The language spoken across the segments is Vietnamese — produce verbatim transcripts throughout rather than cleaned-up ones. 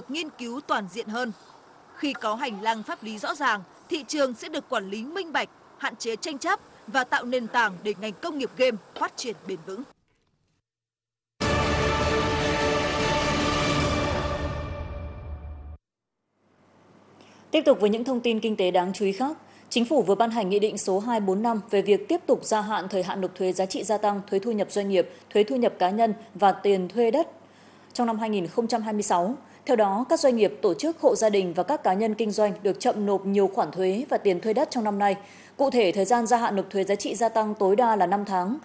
được nghiên cứu toàn diện hơn. Khi có hành lang pháp lý rõ ràng, thị trường sẽ được quản lý minh bạch, hạn chế tranh chấp và tạo nền tảng để ngành công nghiệp game phát triển bền vững. Tiếp tục với những thông tin kinh tế đáng chú ý khác, Chính phủ vừa ban hành Nghị định số hai trăm bốn mươi lăm về việc tiếp tục gia hạn thời hạn nộp thuế giá trị gia tăng, thuế thu nhập doanh nghiệp, thuế thu nhập cá nhân và tiền thuê đất trong năm hai nghìn không trăm hai mươi sáu. Theo đó, các doanh nghiệp, tổ chức, hộ gia đình và các cá nhân kinh doanh được chậm nộp nhiều khoản thuế và tiền thuê đất trong năm nay. Cụ thể, thời gian gia hạn nộp thuế giá trị gia tăng tối đa là năm tháng.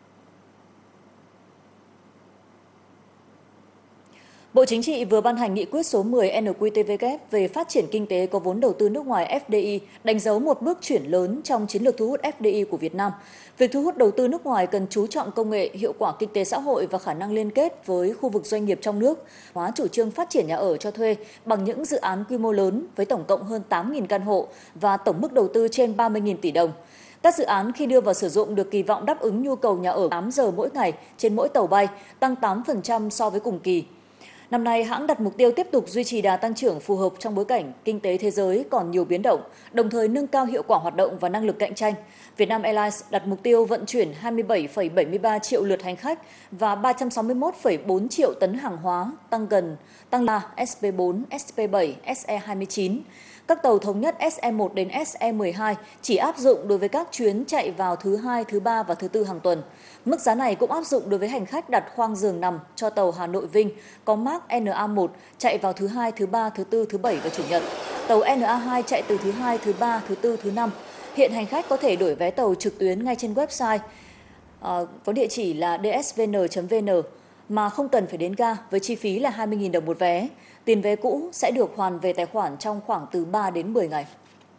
Bộ Chính trị vừa ban hành nghị quyết số mười N Q T V K về phát triển kinh tế có vốn đầu tư nước ngoài F D I, đánh dấu một bước chuyển lớn trong chiến lược thu hút F D I của Việt Nam. Việc thu hút đầu tư nước ngoài cần chú trọng công nghệ, hiệu quả kinh tế xã hội và khả năng liên kết với khu vực doanh nghiệp trong nước, hóa chủ trương phát triển nhà ở cho thuê bằng những dự án quy mô lớn với tổng cộng hơn tám nghìn căn hộ và tổng mức đầu tư trên ba mươi nghìn tỷ đồng. Các dự án khi đưa vào sử dụng được kỳ vọng đáp ứng nhu cầu nhà ở tám giờ mỗi ngày trên mỗi tàu bay, tăng tám phần trăm so với cùng kỳ. Năm nay, hãng đặt mục tiêu tiếp tục duy trì đà tăng trưởng phù hợp trong bối cảnh kinh tế thế giới còn nhiều biến động, đồng thời nâng cao hiệu quả hoạt động và năng lực cạnh tranh. Vietnam Airlines đặt mục tiêu vận chuyển hai mươi bảy phẩy bảy mươi ba triệu lượt hành khách và ba trăm sáu mươi mốt phẩy bốn triệu tấn hàng hóa, tăng gần tăng là S P bốn, S P bảy, S E hai mươi chín. Các tàu thống nhất S E một đến S E mười hai chỉ áp dụng đối với các chuyến chạy vào thứ hai, thứ ba và thứ tư hàng tuần. Mức giá này cũng áp dụng đối với hành khách đặt khoang giường nằm cho tàu Hà Nội Vinh có mác N A một chạy vào thứ hai, thứ ba, thứ tư, thứ bảy và chủ nhật. Tàu N A hai chạy từ thứ hai, thứ ba, thứ tư, thứ năm. Hiện hành khách có thể đổi vé tàu trực tuyến ngay trên website uh, có địa chỉ là d s v n chấm v n mà không cần phải đến ga với chi phí là hai mươi nghìn đồng một vé. Tiền vé cũ sẽ được hoàn về tài khoản trong khoảng từ ba đến mười ngày.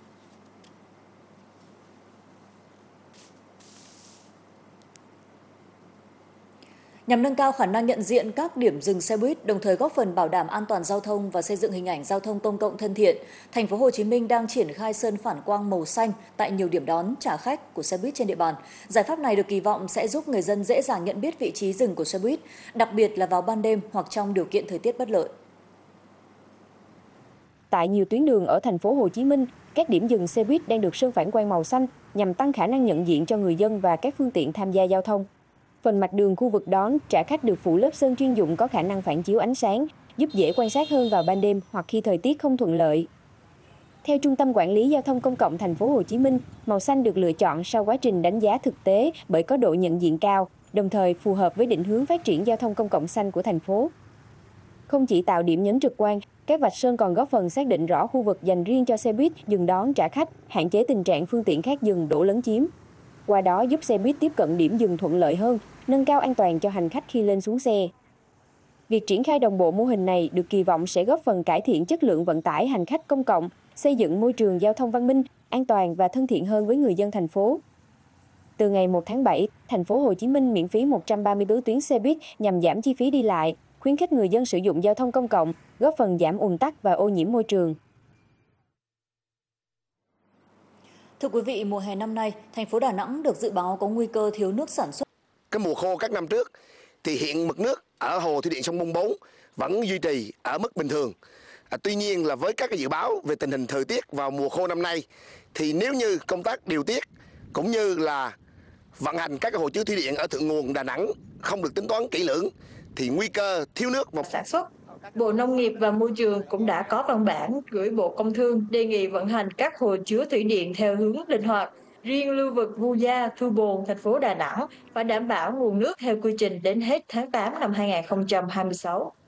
Nhằm nâng cao khả năng nhận diện các điểm dừng xe buýt, đồng thời góp phần bảo đảm an toàn giao thông và xây dựng hình ảnh giao thông công cộng thân thiện, thành phố Hồ Chí Minh đang triển khai sơn phản quang màu xanh tại nhiều điểm đón trả khách của xe buýt trên địa bàn. Giải pháp này được kỳ vọng sẽ giúp người dân dễ dàng nhận biết vị trí dừng của xe buýt, đặc biệt là vào ban đêm hoặc trong điều kiện thời tiết bất lợi. Tại nhiều tuyến đường ở thành phố Hồ Chí Minh, các điểm dừng xe buýt đang được sơn phản quang màu xanh nhằm tăng khả năng nhận diện cho người dân và các phương tiện tham gia giao thông. Phần mặt đường khu vực đón trả khách được phủ lớp sơn chuyên dụng có khả năng phản chiếu ánh sáng, giúp dễ quan sát hơn vào ban đêm hoặc khi thời tiết không thuận lợi. Theo Trung tâm Quản lý Giao thông Công cộng thành phố Hồ Chí Minh, màu xanh được lựa chọn sau quá trình đánh giá thực tế bởi có độ nhận diện cao, đồng thời phù hợp với định hướng phát triển giao thông công cộng xanh của thành phố. Không chỉ tạo điểm nhấn trực quan, các vạch sơn còn góp phần xác định rõ khu vực dành riêng cho xe buýt dừng đón trả khách, hạn chế tình trạng phương tiện khác dừng đổ lấn chiếm. Qua đó giúp xe buýt tiếp cận điểm dừng thuận lợi hơn, nâng cao an toàn cho hành khách khi lên xuống xe. Việc triển khai đồng bộ mô hình này được kỳ vọng sẽ góp phần cải thiện chất lượng vận tải hành khách công cộng, xây dựng môi trường giao thông văn minh, an toàn và thân thiện hơn với người dân thành phố. Từ ngày một tháng bảy, thành phố Hồ Chí Minh miễn phí một trăm ba mươi bốn tuyến xe buýt nhằm giảm chi phí đi lại, khuyến khích người dân sử dụng giao thông công cộng, góp phần giảm ùn tắc và ô nhiễm môi trường. Thưa quý vị, mùa hè năm nay, thành phố Đà Nẵng được dự báo có nguy cơ thiếu nước sản xuất. Cái mùa khô các năm trước thì hiện mực nước ở hồ thủy điện sông Bung bốn vẫn duy trì ở mức bình thường. À, tuy nhiên là với các cái dự báo về tình hình thời tiết vào mùa khô năm nay thì nếu như công tác điều tiết cũng như là vận hành các cái hồ chứa thủy điện ở thượng nguồn Đà Nẵng không được tính toán kỹ lưỡng thì nguy cơ thiếu nước và sản xuất. Bộ Nông nghiệp và Môi trường cũng đã có văn bản gửi Bộ Công Thương đề nghị vận hành các hồ chứa thủy điện theo hướng linh hoạt. Riêng lưu vực Vu Gia, Thu Bồn, thành phố Đà Nẵng phải đảm bảo nguồn nước theo quy trình đến hết tháng tám năm hai nghìn không trăm hai mươi sáu.